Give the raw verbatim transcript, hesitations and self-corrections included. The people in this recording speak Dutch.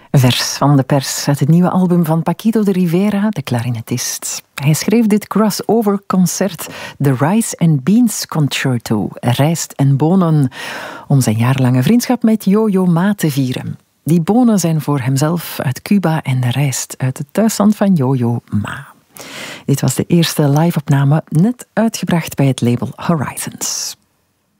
Vers van de pers uit het nieuwe album van Paquito de Rivera, de clarinetist. Hij schreef dit crossover-concert, The Rice and Beans Concerto, rijst en bonen, om zijn jarenlange vriendschap met Yo-Yo Ma te vieren. Die bonen zijn voor hemzelf uit Cuba en de rijst uit het thuisland van Yo-Yo Ma. Dit was de eerste live-opname, net uitgebracht bij het label Horizons.